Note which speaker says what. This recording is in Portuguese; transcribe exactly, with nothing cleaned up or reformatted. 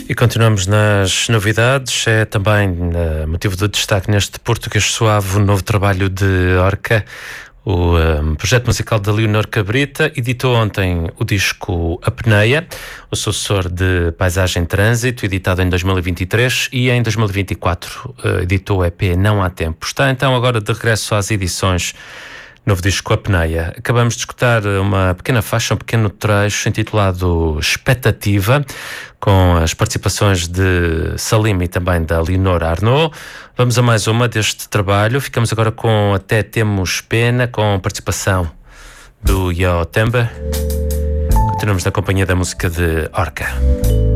Speaker 1: E continuamos nas novidades. É também uh, motivo de destaque neste Português Suave o novo trabalho de Orca. O um, projeto musical de Leonor Cabrita editou ontem o disco Apneia, o sucessor de Paisagem Trânsito, editado em dois mil e vinte e três, e em dois mil e vinte e quatro uh, editou o E P Não Há Tempo. Está então agora de regresso às edições. Novo disco Apneia. Acabamos de escutar uma pequena faixa, um pequeno trecho intitulado Expectativa, com as participações de Salim e também da Leonor Arnaud. Vamos a mais uma deste trabalho. Ficamos agora com Até Temos Pena, com participação do Yo Temba. Continuamos na companhia da música de Orca.